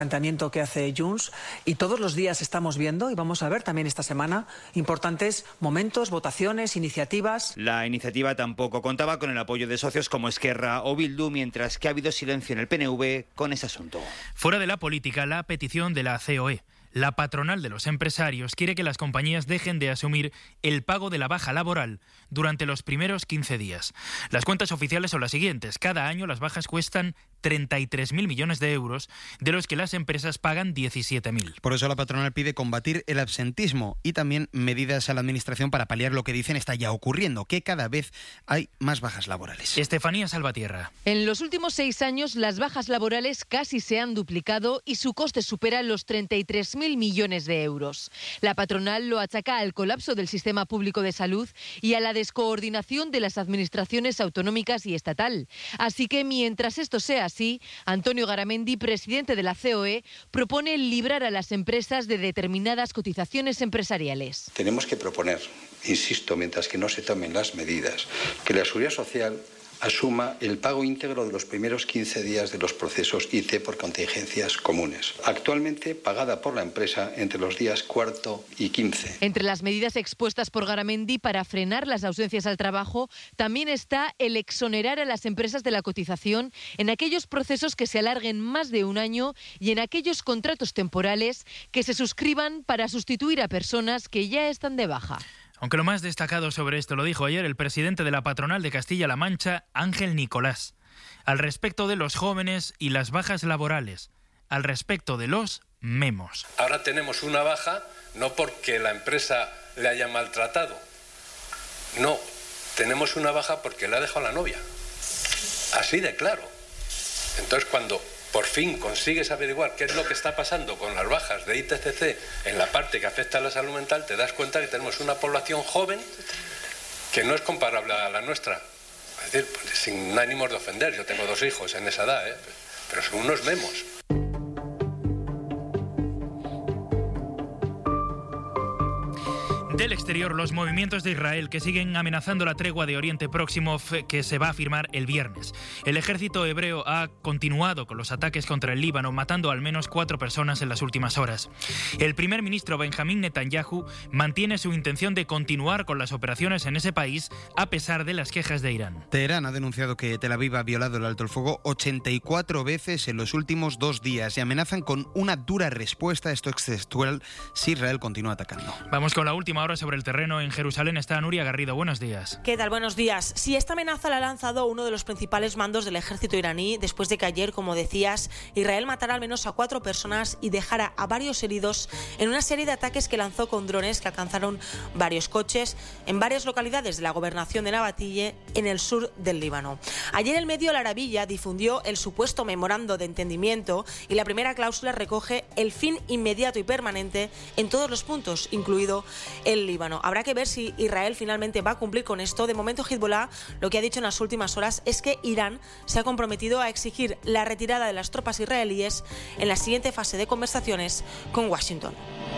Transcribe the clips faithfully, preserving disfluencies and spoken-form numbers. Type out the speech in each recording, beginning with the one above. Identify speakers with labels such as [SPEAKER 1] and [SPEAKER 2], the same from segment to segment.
[SPEAKER 1] planteamiento que hace Junts, y todos los días estamos viendo, y vamos a ver también esta semana, importantes momentos, votaciones, iniciativas.
[SPEAKER 2] La iniciativa tampoco contaba con el apoyo de socios como Esquerra o Bildu, mientras que ha habido silencio en el P N V con ese asunto.
[SPEAKER 3] Fuera de la política, la petición de la C O E. La patronal de los empresarios quiere que las compañías dejen de asumir el pago de la baja laboral durante los primeros quince días. Las cuentas oficiales son las siguientes. Cada año las bajas cuestan treinta y tres mil millones de euros, de los que las empresas pagan diecisiete mil.
[SPEAKER 4] Por eso la patronal pide combatir el absentismo y también medidas a la administración para paliar lo que dicen está ya ocurriendo, que cada vez hay más bajas laborales.
[SPEAKER 3] Estefanía Salvatierra.
[SPEAKER 5] En los últimos seis años las bajas laborales casi se han duplicado y su coste supera los treinta y tres mil millones de euros. La patronal lo achaca al colapso del sistema público de salud y a la descoordinación de las administraciones autonómicas y estatal. Así que mientras esto sea así, Antonio Garamendi, presidente de la C O E, propone librar a las empresas de determinadas cotizaciones empresariales.
[SPEAKER 6] Tenemos que proponer, insisto, mientras que no se tomen las medidas, que la Seguridad Social asuma el pago íntegro de los primeros quince días de los procesos I T por contingencias comunes, actualmente pagada por la empresa entre los días cuarto y quince.
[SPEAKER 5] Entre las medidas expuestas por Garamendi para frenar las ausencias al trabajo, también está el exonerar a las empresas de la cotización en aquellos procesos que se alarguen más de un año y en aquellos contratos temporales que se suscriban para sustituir a personas que ya están de baja.
[SPEAKER 3] Aunque lo más destacado sobre esto lo dijo ayer el presidente de la patronal de Castilla-La Mancha, Ángel Nicolás, al respecto de los jóvenes y las bajas laborales, al respecto de los memos.
[SPEAKER 7] Ahora tenemos una baja no porque la empresa le haya maltratado, no, tenemos una baja porque le ha dejado la novia, así de claro. Entonces cuando por fin consigues averiguar qué es lo que está pasando con las bajas de I T C C en la parte que afecta a la salud mental, te das cuenta que tenemos una población joven que no es comparable a la nuestra. Es decir, pues, sin ánimos de ofender, yo tengo dos hijos en esa edad, ¿eh? Pero son unos memos.
[SPEAKER 3] Del exterior, los movimientos de Israel que siguen amenazando la tregua de Oriente Próximo que se va a firmar el viernes. El ejército hebreo ha continuado con los ataques contra el Líbano, matando al menos cuatro personas en las últimas horas. El primer ministro Benjamín Netanyahu mantiene su intención de continuar con las operaciones en ese país a pesar de las quejas de Irán.
[SPEAKER 4] Teherán ha denunciado que Tel Aviv ha violado el alto el fuego ochenta y cuatro veces en los últimos dos días y amenazan con una dura respuesta, esto es textual, si Israel continúa atacando.
[SPEAKER 3] Vamos con la última hora sobre el terreno en Jerusalén. Está Nuria Garrido. Buenos días.
[SPEAKER 8] ¿Qué tal? Buenos días. Sí, esta amenaza la ha lanzado uno de los principales mandos del ejército iraní después de que ayer, como decías, Israel matara al menos a cuatro personas y dejara a varios heridos en una serie de ataques que lanzó con drones que alcanzaron varios coches en varias localidades de la gobernación de Nabatille, en el sur del Líbano. Ayer el medio Al Arabiyya difundió el supuesto memorando de entendimiento y la primera cláusula recoge el fin inmediato y permanente en todos los puntos, incluido el Líbano. Habrá que ver si Israel finalmente va a cumplir con esto. De momento, Hezbollah lo que ha dicho en las últimas horas es que Irán se ha comprometido a exigir la retirada de las tropas israelíes en la siguiente fase de conversaciones con Washington.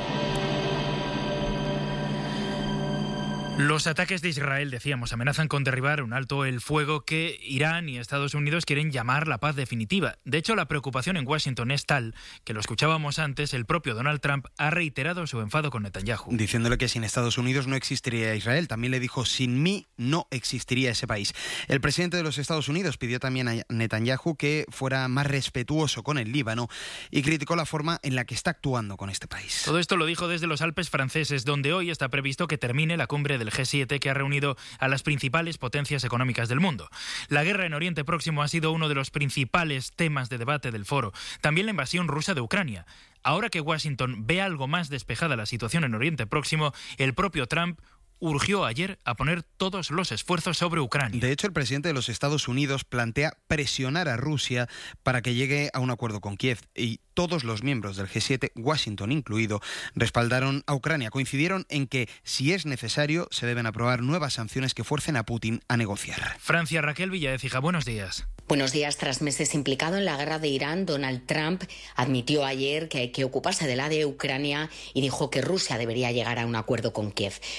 [SPEAKER 3] Los ataques de Israel, decíamos, amenazan con derribar un alto el fuego que Irán y Estados Unidos quieren llamar la paz definitiva. De hecho, la preocupación en Washington es tal que, lo escuchábamos antes, el propio Donald Trump ha reiterado su enfado con Netanyahu.
[SPEAKER 4] Diciéndole que sin Estados Unidos no existiría Israel. También le dijo, sin mí no existiría ese país. El presidente de los Estados Unidos pidió también a Netanyahu que fuera más respetuoso con el Líbano y criticó la forma en la que está actuando con este país.
[SPEAKER 3] Todo esto lo dijo desde los Alpes franceses, donde hoy está previsto que termine la cumbre de del G siete, que ha reunido a las principales potencias económicas del mundo. La guerra en Oriente Próximo ha sido uno de los principales temas de debate del foro. También la invasión rusa de Ucrania. Ahora que Washington ve algo más despejada la situación en Oriente Próximo, el propio Trump urgió ayer a poner todos los esfuerzos sobre Ucrania.
[SPEAKER 4] De hecho, el presidente de los Estados Unidos plantea presionar a Rusia para que llegue a un acuerdo con Kiev, y todos los miembros del G siete, Washington incluido, respaldaron a Ucrania. Coincidieron en que, si es necesario, se deben aprobar nuevas sanciones que fuercen a Putin a negociar.
[SPEAKER 3] Francia, Raquel Villaécija, buenos días.
[SPEAKER 9] Buenos días. Tras meses implicado en la guerra de Irán, Donald Trump admitió ayer que hay que ocuparse de la de Ucrania y dijo que Rusia debería llegar a un acuerdo con Kiev. Volodymyr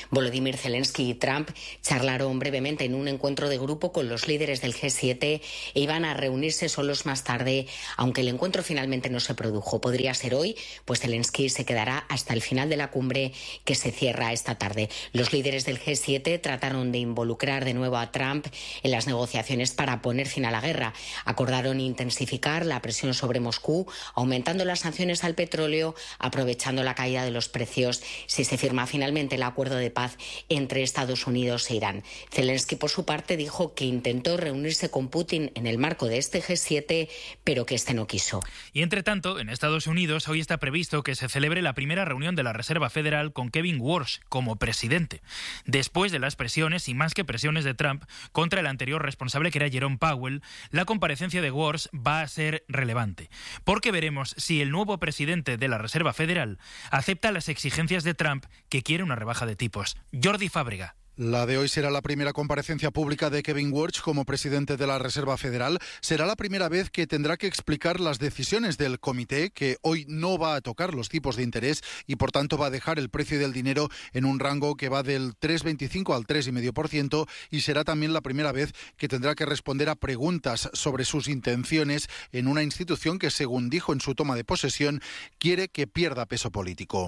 [SPEAKER 9] Volodymyr Zelensky y Trump charlaron brevemente en un encuentro de grupo con los líderes del G siete e iban a reunirse solos más tarde, aunque el encuentro finalmente no se produjo. Podría ser hoy, pues Zelensky se quedará hasta el final de la cumbre que se cierra esta tarde. Los líderes del G siete trataron de involucrar de nuevo a Trump en las negociaciones para poner fin a la guerra. Acordaron intensificar la presión sobre Moscú, aumentando las sanciones al petróleo, aprovechando la caída de los precios si se firma finalmente el acuerdo de paz entre Estados Unidos e Irán. Zelensky, por su parte, dijo que intentó reunirse con Putin en el marco de este G siete, pero que este no quiso.
[SPEAKER 3] Y entre tanto, en Estados Unidos hoy está previsto que se celebre la primera reunión de la Reserva Federal con Kevin Warsh como presidente, después de las presiones y más que presiones de Trump contra el anterior responsable, que era Jerome Powell. La comparecencia de Warsh va a ser relevante, porque veremos si el nuevo presidente de la Reserva Federal acepta las exigencias de Trump, que quiere una rebaja de tipos. Jordi Fábrega.
[SPEAKER 10] La de hoy será la primera comparecencia pública de Kevin Warsh como presidente de la Reserva Federal. Será la primera vez que tendrá que explicar las decisiones del comité, que hoy no va a tocar los tipos de interés y por tanto va a dejar el precio del dinero en un rango que va del tres coma veinticinco al tres coma cinco por ciento, y será también la primera vez que tendrá que responder a preguntas sobre sus intenciones en una institución que, según dijo en su toma de posesión, quiere que pierda peso político.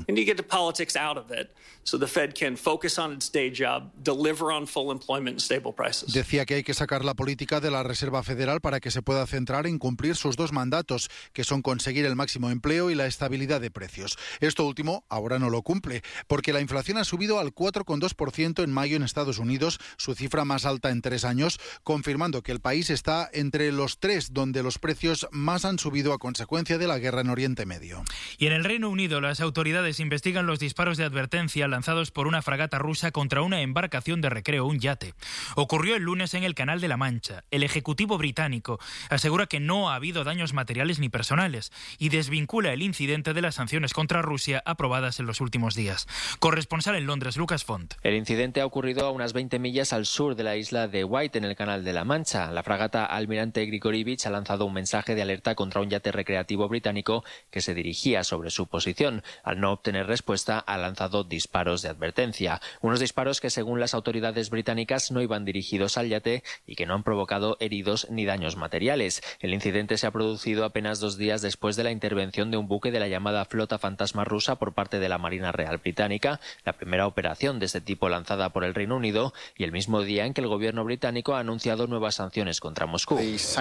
[SPEAKER 10] Decía que hay que sacar la política de la Reserva Federal para que se pueda centrar en cumplir sus dos mandatos, que son conseguir el máximo empleo y la estabilidad de precios. Esto último ahora no lo cumple, porque la inflación ha subido al cuatro coma dos por ciento en mayo en Estados Unidos, su cifra más alta en tres años, confirmando que el país está entre los tres donde los precios más han subido a consecuencia de la guerra en Oriente Medio.
[SPEAKER 3] Y en el Reino Unido, las autoridades investigan los disparos de advertencia lanzados por una fragata rusa contra una embarcación de recreo, un yate. Ocurrió el lunes en el Canal de la Mancha. El Ejecutivo británico asegura que no ha habido daños materiales ni personales y desvincula el incidente de las sanciones contra Rusia aprobadas en los últimos días. Corresponsal en Londres, Lucas Font.
[SPEAKER 11] El incidente ha ocurrido a unas veinte millas al sur de la isla de White, en el Canal de la Mancha. La fragata Almirante Grigorievich ha lanzado un mensaje de alerta contra un yate recreativo británico que se dirigía sobre su posición. Al no obtener respuesta, ha lanzado disparos de advertencia. Unos disparos que, según las autoridades británicas, no iban dirigidos al yate y que no han provocado heridos ni daños materiales. El incidente se ha producido apenas dos días después de la intervención de un buque de la llamada Flota Fantasma rusa por parte de la Marina Real Británica, la primera operación de este tipo lanzada por el Reino Unido, y el mismo día en que el gobierno británico ha anunciado nuevas sanciones contra Moscú.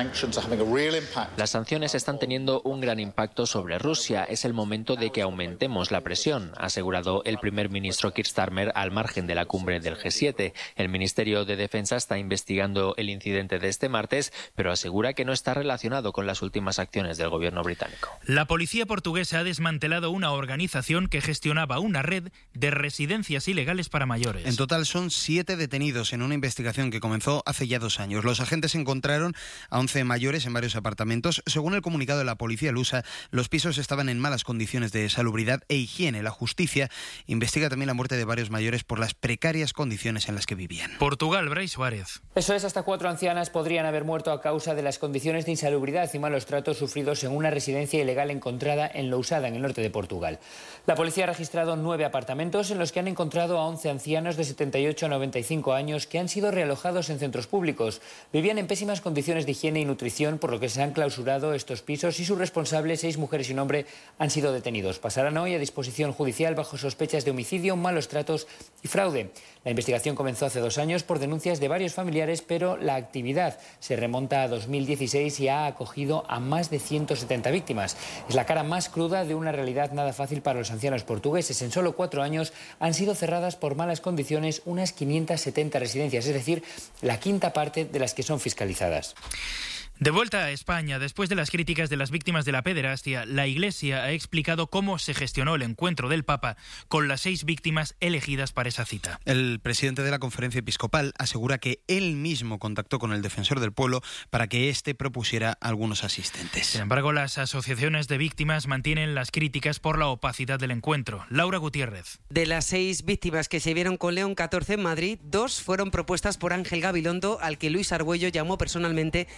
[SPEAKER 11] Las sanciones están teniendo un gran impacto sobre Rusia. Es el momento de que aumentemos la presión, ha asegurado el primer ministro Keir Starmer al margen de la cumbre del G siete. El Ministerio de Defensa está investigando el incidente de este martes, pero asegura que no está relacionado con las últimas acciones del gobierno británico.
[SPEAKER 3] La policía portuguesa ha desmantelado una organización que gestionaba una red de residencias ilegales para mayores.
[SPEAKER 4] En total son siete detenidos en una investigación que comenzó hace ya dos años. Los agentes encontraron a once mayores en varios apartamentos. Según el comunicado de la policía lusa, los pisos estaban en malas condiciones de salubridad e higiene. La justicia investiga también la muerte de varios mayores por las precarias condiciones en las que vivían.
[SPEAKER 3] Portugal, Brais Suárez.
[SPEAKER 12] Eso es, hasta cuatro ancianas podrían haber muerto a causa de las condiciones de insalubridad y malos tratos sufridos en una residencia ilegal encontrada en Lousada, en el norte de Portugal. La policía ha registrado nueve apartamentos en los que han encontrado a once ancianos de setenta y ocho a noventa y cinco años que han sido realojados en centros públicos. Vivían en pésimas condiciones de higiene y nutrición, por lo que se han clausurado estos pisos y sus responsables, seis mujeres y un hombre, han sido detenidos. Pasarán hoy a disposición judicial bajo sospechas de homicidio, malos tratos y fraude. La investigación comenzó hace dos años por denuncias de varios familiares, pero la actividad se remonta a dos mil dieciséis y ha acogido a más de ciento setenta víctimas. Es la cara más cruda de una realidad nada fácil para los ancianos portugueses. En solo cuatro años han sido cerradas por malas condiciones unas quinientas setenta residencias, es decir, la quinta parte de las que son fiscalizadas.
[SPEAKER 3] De vuelta a España, después de las críticas de las víctimas de la pederastia, la Iglesia ha explicado cómo se gestionó el encuentro del Papa con las seis víctimas elegidas para esa cita.
[SPEAKER 4] El presidente de la Conferencia Episcopal asegura que él mismo contactó con el defensor del pueblo para que éste propusiera a algunos asistentes.
[SPEAKER 3] Sin embargo, las asociaciones de víctimas mantienen las críticas por la opacidad del encuentro. Laura Gutiérrez.
[SPEAKER 13] De las seis víctimas que se vieron con León catorce en Madrid, dos fueron propuestas por Ángel Gabilondo, al que Luis Argüello llamó personalmente para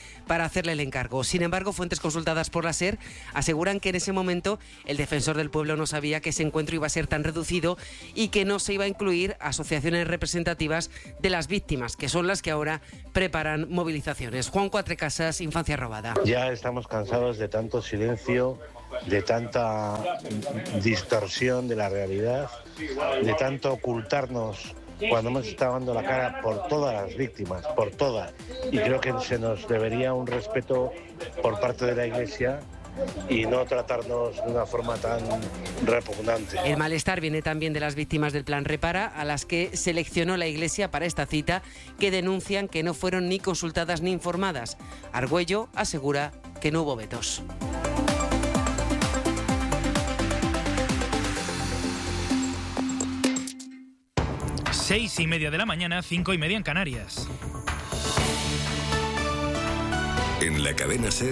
[SPEAKER 13] hacerle el encargo. Sin embargo, fuentes consultadas por la SER aseguran que en ese momento el defensor del pueblo no sabía que ese encuentro iba a ser tan reducido y que no se iba a incluir asociaciones representativas de las víctimas, que son las que ahora preparan movilizaciones. Juan Cuatrecasas, Infancia Robada.
[SPEAKER 14] Ya estamos cansados de tanto silencio, de tanta distorsión de la realidad, de tanto ocultarnos cuando hemos estado dando la cara por todas las víctimas, por todas. Y creo que se nos debería un respeto por parte de la Iglesia y no tratarnos de una forma tan repugnante.
[SPEAKER 13] El malestar viene también de las víctimas del Plan Repara, a las que seleccionó la Iglesia para esta cita, que denuncian que no fueron ni consultadas ni informadas. Argüello asegura que no hubo vetos.
[SPEAKER 3] Seis y media de la mañana, cinco y media en Canarias.
[SPEAKER 15] En la cadena SER,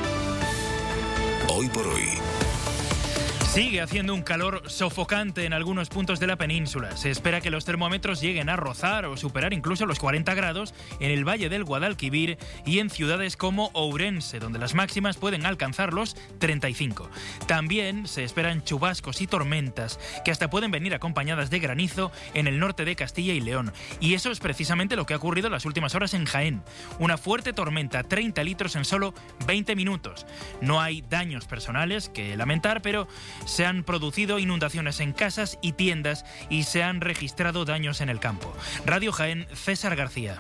[SPEAKER 15] Hoy por Hoy.
[SPEAKER 3] Sigue haciendo un calor sofocante en algunos puntos de la península. Se espera que los termómetros lleguen a rozar o superar incluso los cuarenta grados en el Valle del Guadalquivir y en ciudades como Ourense, donde las máximas pueden alcanzar los treinta y cinco. También se esperan chubascos y tormentas que hasta pueden venir acompañadas de granizo en el norte de Castilla y León. Y eso es precisamente lo que ha ocurrido en las últimas horas en Jaén. Una fuerte tormenta, treinta litros en solo veinte minutos. No hay daños personales que lamentar, pero se han producido inundaciones en casas y tiendas y se han registrado daños en el campo. Radio Jaén, César García.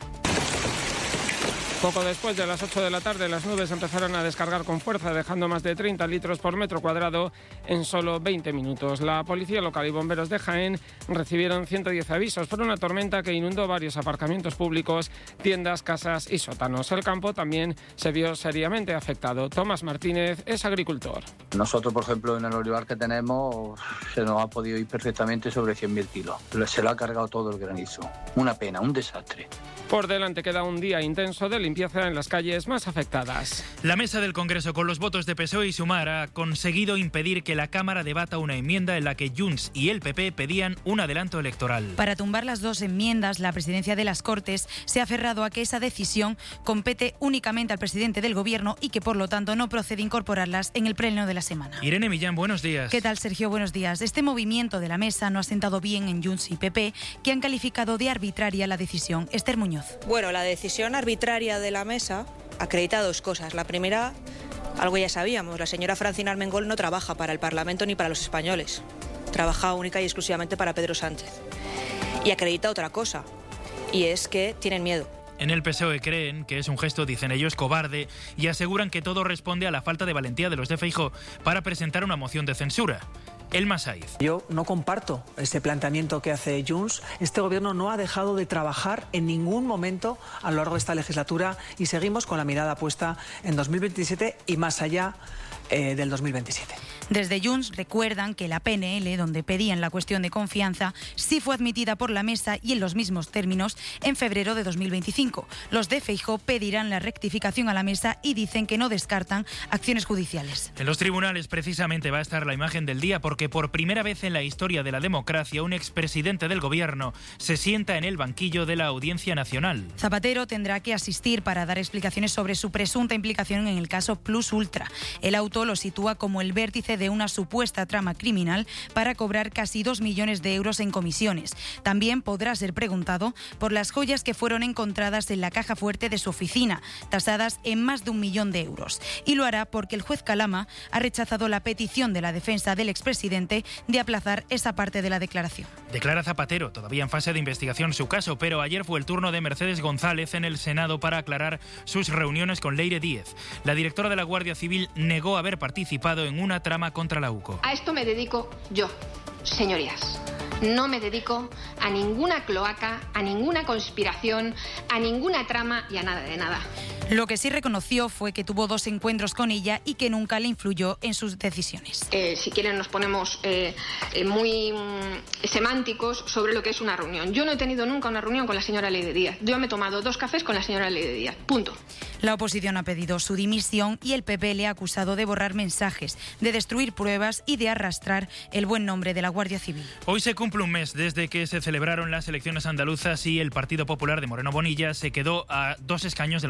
[SPEAKER 16] Poco después de las ocho de la tarde, las nubes empezaron a descargar con fuerza, dejando más de treinta litros por metro cuadrado en solo veinte minutos. La policía local y bomberos de Jaén recibieron ciento diez avisos por una tormenta que inundó varios aparcamientos públicos, tiendas, casas y sótanos. El campo también se vio seriamente afectado. Tomás Martínez es agricultor.
[SPEAKER 17] Nosotros, por ejemplo, en el olivar que tenemos, se nos ha podido ir perfectamente sobre cien mil kilos. Se lo ha cargado todo el granizo. Una pena, un desastre.
[SPEAKER 16] Por delante queda un día intenso de limpieza en las calles más afectadas.
[SPEAKER 3] La mesa del Congreso, con los votos de P S O E y Sumar, ha conseguido impedir que la Cámara debata una enmienda en la que Junts y el P P pedían un adelanto electoral.
[SPEAKER 18] Para tumbar las dos enmiendas, la presidencia de las Cortes se ha aferrado a que esa decisión compete únicamente al presidente del Gobierno y que, por lo tanto, no procede incorporarlas en el pleno de la semana.
[SPEAKER 3] Irene Millán, buenos días.
[SPEAKER 18] ¿Qué tal, Sergio? Buenos días. Este movimiento de la mesa no ha sentado bien en Junts y P P, que han calificado de arbitraria la decisión. Esther Muñoz.
[SPEAKER 19] Bueno, la decisión arbitraria de la mesa acredita dos cosas. La primera, algo ya sabíamos, la señora Francina Armengol no trabaja para el Parlamento ni para los españoles. Trabaja única y exclusivamente para Pedro Sánchez. Y acredita otra cosa, y es que tienen miedo.
[SPEAKER 3] En el P S O E creen que es un gesto, dicen ellos, cobarde, y aseguran que todo responde a la falta de valentía de los de Feijóo para presentar una moción de censura. Elma Saiz.
[SPEAKER 1] Yo no comparto ese planteamiento que hace Junts. Este gobierno no ha dejado de trabajar en ningún momento a lo largo de esta legislatura y seguimos con la mirada puesta en dos mil veintisiete y más allá eh, del dos mil veintisiete.
[SPEAKER 18] Desde Junts recuerdan que la P N L, donde pedían la cuestión de confianza, sí fue admitida por la mesa y en los mismos términos en febrero de dos mil veinticinco. Los de Feijóo pedirán la rectificación a la mesa y dicen que no descartan acciones judiciales.
[SPEAKER 3] En los tribunales precisamente va a estar la imagen del día porque por primera vez en la historia de la democracia un expresidente del gobierno se sienta en el banquillo de la Audiencia Nacional.
[SPEAKER 18] Zapatero tendrá que asistir para dar explicaciones sobre su presunta implicación en el caso Plus Ultra. El auto lo sitúa como el vértice de una supuesta trama criminal para cobrar casi dos millones de euros en comisiones. También podrá ser preguntado por las joyas que fueron encontradas en la caja fuerte de su oficina, tasadas en más de un millón de euros. Y lo hará porque el juez Calama ha rechazado la petición de la defensa del expresidente de aplazar esa parte de la declaración.
[SPEAKER 3] Declara Zapatero, todavía en fase de investigación su caso, pero ayer fue el turno de Mercedes González en el Senado para aclarar sus reuniones con Leire Díez. La directora de la Guardia Civil negó haber participado en una trama contra la UCO.
[SPEAKER 20] A esto me dedico yo, señorías. No me dedico a ninguna cloaca, a ninguna conspiración, a ninguna trama y a nada de nada.
[SPEAKER 18] Lo que sí reconoció fue que tuvo dos encuentros con ella y que nunca le influyó en sus decisiones.
[SPEAKER 20] Eh, si quieren nos ponemos eh, eh, muy mm, semánticos sobre lo que es una reunión. Yo no he tenido nunca una reunión con la señora Leire Díaz. Yo me he tomado dos cafés con la señora Leire Díaz. Punto.
[SPEAKER 18] La oposición ha pedido su dimisión y el P P le ha acusado de borrar mensajes, de destruir pruebas y de arrastrar el buen nombre de la Guardia Civil.
[SPEAKER 3] Hoy se cumple un mes desde que se celebraron las elecciones andaluzas y el Partido Popular de Moreno Bonilla se quedó a dos escaños de la mayoría absoluta.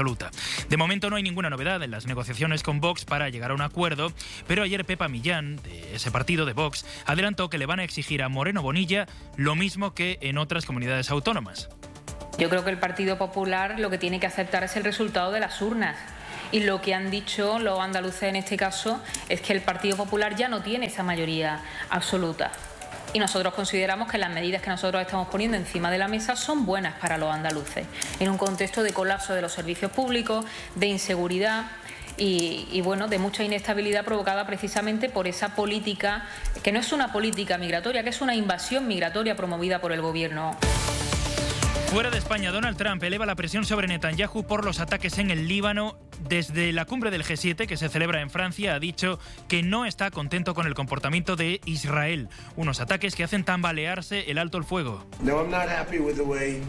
[SPEAKER 3] absoluta. De momento no hay ninguna novedad en las negociaciones con Vox para llegar a un acuerdo, pero ayer Pepa Millán, de ese partido de Vox, adelantó que le van a exigir a Moreno Bonilla lo mismo que en otras comunidades autónomas.
[SPEAKER 21] Yo creo que el Partido Popular lo que tiene que aceptar es el resultado de las urnas. Y lo que han dicho los andaluces en este caso es que el Partido Popular ya no tiene esa mayoría absoluta. Y nosotros consideramos que las medidas que nosotros estamos poniendo encima de la mesa son buenas para los andaluces, en un contexto de colapso de los servicios públicos, de inseguridad y, y bueno, de mucha inestabilidad provocada precisamente por esa política, que no es una política migratoria, que es una invasión migratoria promovida por el Gobierno.
[SPEAKER 3] Fuera de España, Donald Trump eleva la presión sobre Netanyahu por los ataques en el Líbano. Desde la cumbre del G siete, que se celebra en Francia, ha dicho que no está contento con el comportamiento de Israel. Unos ataques que hacen tambalearse el alto el fuego.
[SPEAKER 22] No, I'm not happy with the way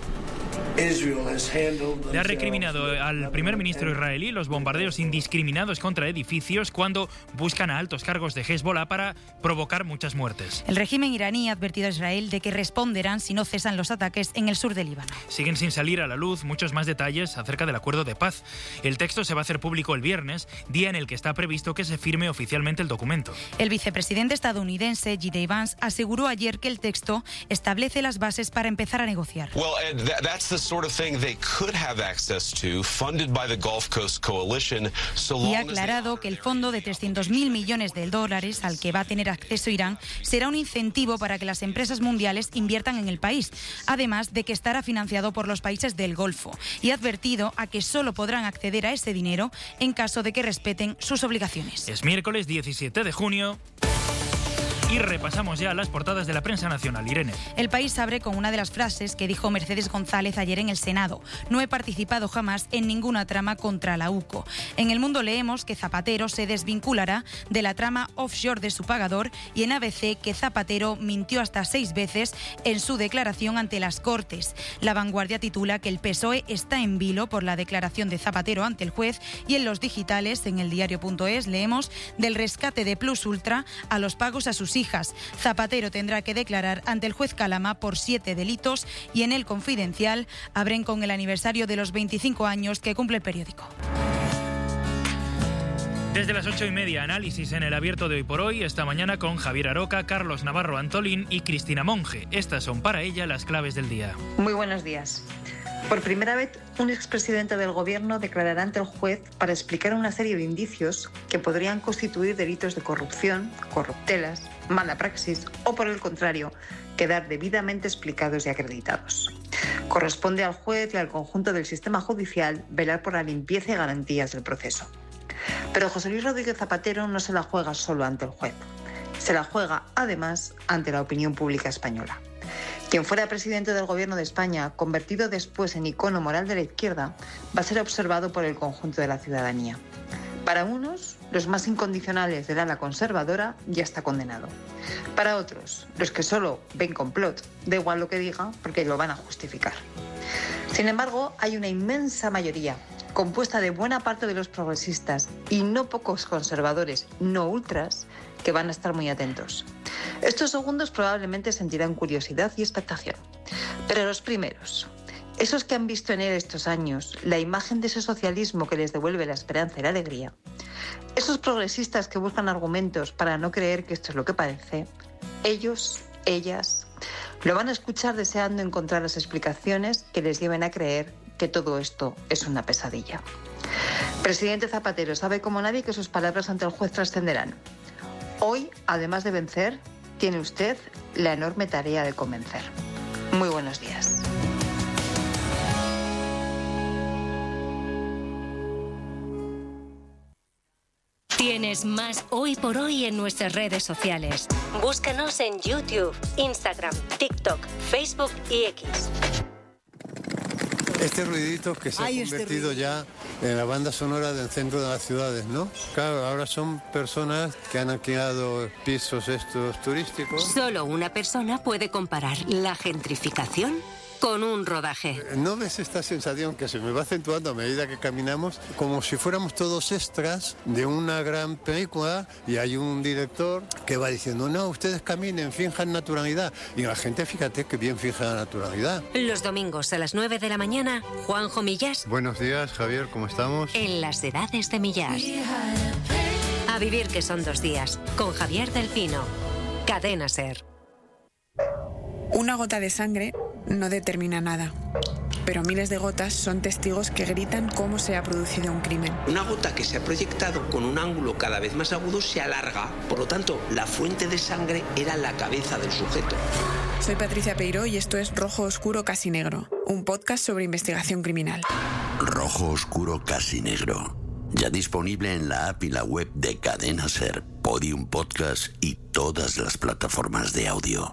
[SPEAKER 3] Le ha recriminado al primer ministro israelí los bombardeos indiscriminados contra edificios cuando buscan a altos cargos de Hezbollah para provocar muchas muertes.
[SPEAKER 18] El régimen iraní ha advertido a Israel de que responderán si no cesan los ataques en el sur del Líbano.
[SPEAKER 3] Siguen sin salir a la luz muchos más detalles acerca del acuerdo de paz. El texto se va a hacer público el viernes, día en el que está previsto que se firme oficialmente el documento.
[SPEAKER 18] El vicepresidente estadounidense J D Vance aseguró ayer que el texto establece las bases para empezar a negociar.
[SPEAKER 23] Well, that, that's the sort of thing they could have access to, funded by the Gulf Coast Coalition, so long
[SPEAKER 18] y ha aclarado que el fondo de trescientos mil millones de dólares al que va a tener acceso Irán será un incentivo para que las empresas mundiales inviertan en el país, además de que estará financiado por los países del Golfo, y ha advertido a que solo podrán acceder a ese dinero en caso de que respeten sus obligaciones.
[SPEAKER 3] Es miércoles diecisiete de junio. Y repasamos ya las portadas de la prensa nacional. Irene.
[SPEAKER 18] El País abre con una de las frases que dijo Mercedes González ayer en el Senado. No he participado jamás en ninguna trama contra la U C O. En El Mundo leemos que Zapatero se desvinculará de la trama offshore de su pagador y en A B C que Zapatero mintió hasta seis veces en su declaración ante las Cortes. La Vanguardia titula que el P S O E está en vilo por la declaración de Zapatero ante el juez y en los digitales, en el diario punto es, leemos del rescate de Plus Ultra a los pagos a sus hijas. Zapatero tendrá que declarar ante el juez Calama por siete delitos y en El Confidencial abren con el aniversario de los veinticinco años que cumple el periódico.
[SPEAKER 3] Desde las ocho y media, análisis en el abierto de Hoy por Hoy, esta mañana con Javier Aroca, Carlos Navarro Antolín y Cristina Monge. Estas son para ella las claves del día.
[SPEAKER 24] Muy buenos días. Por primera vez, un expresidente del Gobierno declarará ante el juez para explicar una serie de indicios que podrían constituir delitos de corrupción, corruptelas, mala praxis o, por el contrario, quedar debidamente explicados y acreditados. Corresponde al juez y al conjunto del sistema judicial velar por la limpieza y garantías del proceso. Pero José Luis Rodríguez Zapatero no se la juega solo ante el juez. Se la juega, además, ante la opinión pública española. Quien fuera presidente del Gobierno de España, convertido después en icono moral de la izquierda, va a ser observado por el conjunto de la ciudadanía. Para unos, los más incondicionales del ala conservadora, ya está condenado. Para otros, los que solo ven complot, da igual lo que diga, porque lo van a justificar. Sin embargo, hay una inmensa mayoría, compuesta de buena parte de los progresistas y no pocos conservadores no ultras, que van a estar muy atentos. Estos segundos probablemente sentirán curiosidad y expectación. Pero los primeros, esos que han visto en él estos años la imagen de ese socialismo que les devuelve la esperanza y la alegría, esos progresistas que buscan argumentos para no creer que esto es lo que parece, ellos, ellas, lo van a escuchar deseando encontrar las explicaciones que les lleven a creer que todo esto es una pesadilla. Presidente Zapatero sabe como nadie que sus palabras ante el juez trascenderán. Hoy, además de vencer, tiene usted la enorme tarea de convencer. Muy buenos días.
[SPEAKER 25] Tienes más Hoy por Hoy en nuestras redes sociales. Búscanos en YouTube, Instagram, TikTok, Facebook y X.
[SPEAKER 26] Este ruidito que se Ay, ha convertido este ya en la banda sonora del centro de las ciudades, ¿no? Claro, ahora son personas que han alquilado pisos estos turísticos.
[SPEAKER 25] Solo una persona puede comparar la gentrificación con un rodaje.
[SPEAKER 26] ¿No ves esta sensación que se me va acentuando a medida que caminamos? Como si fuéramos todos extras de una gran película y hay un director que va diciendo, no, ustedes caminen, finjan naturalidad. Y la gente, fíjate que bien fija la naturalidad.
[SPEAKER 25] Los domingos a las nueve de la mañana, Juanjo Millás.
[SPEAKER 26] Buenos días, Javier, ¿cómo estamos?
[SPEAKER 25] En Las Edades de Millás. A vivir que son dos días, con Javier del Pino. Cadena SER.
[SPEAKER 2] Una gota de sangre no determina nada, pero miles de gotas son testigos que gritan cómo se ha producido un crimen.
[SPEAKER 5] Una gota que se ha proyectado con un ángulo cada vez más agudo se alarga, por lo tanto, la fuente de sangre era la cabeza del sujeto.
[SPEAKER 2] Soy Patricia Peiró y esto es Rojo Oscuro Casi Negro, un podcast sobre investigación criminal.
[SPEAKER 6] Rojo Oscuro Casi Negro, ya disponible en la app y la web de Cadena SER, Podium Podcast y todas las plataformas de audio.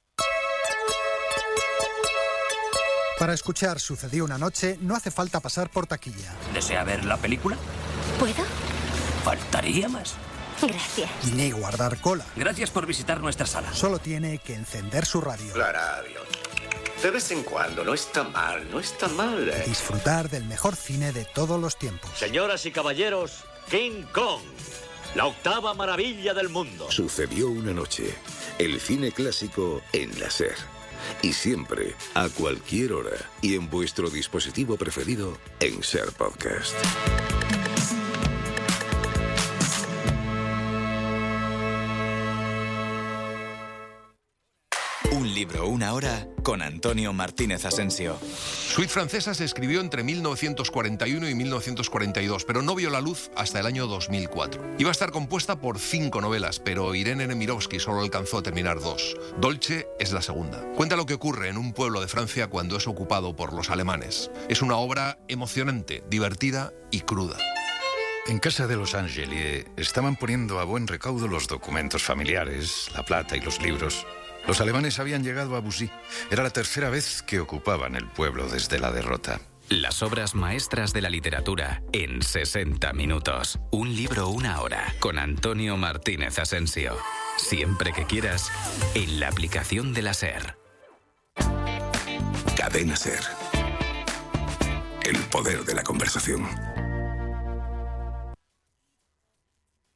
[SPEAKER 7] Para escuchar Sucedió una noche no hace falta pasar por taquilla.
[SPEAKER 8] ¿Desea ver la película?
[SPEAKER 25] ¿Puedo?
[SPEAKER 8] Faltaría más.
[SPEAKER 25] Gracias.
[SPEAKER 7] Ni guardar cola.
[SPEAKER 8] Gracias por visitar nuestra sala.
[SPEAKER 7] Solo tiene que encender su radio.
[SPEAKER 9] La radio. De vez en cuando, no está mal, no está mal. ¿eh?
[SPEAKER 7] Disfrutar del mejor cine de todos los tiempos.
[SPEAKER 27] Señoras y caballeros, King Kong, la octava maravilla del mundo.
[SPEAKER 15] Sucedió una noche. El cine clásico en la SER. Y siempre, a cualquier hora y en vuestro dispositivo preferido en SER Podcast.
[SPEAKER 28] Un libro, una hora, con Antonio Martínez Asensio.
[SPEAKER 29] Suite Francesa se escribió entre mil novecientos cuarenta y uno y mil novecientos cuarenta y dos, pero no vio la luz hasta el año dos mil cuatro. Iba a estar compuesta por cinco novelas, pero Irene Nemirovsky solo alcanzó a terminar dos. Dolce es la segunda. Cuenta lo que ocurre en un pueblo de Francia cuando es ocupado por los alemanes. Es una obra emocionante, divertida y cruda.
[SPEAKER 30] En casa de los Angeli estaban poniendo a buen recaudo los documentos familiares, la plata y los libros. Los alemanes habían llegado a Bussy. Era la tercera vez que ocupaban el pueblo desde la derrota.
[SPEAKER 31] Las obras maestras de la literatura en sesenta minutos. Un libro, una hora, con Antonio Martínez Asensio. Siempre que quieras, en la aplicación de la SER.
[SPEAKER 15] Cadena SER. El poder de la conversación.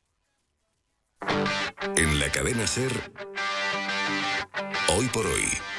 [SPEAKER 15] En la cadena SER, hoy por hoy.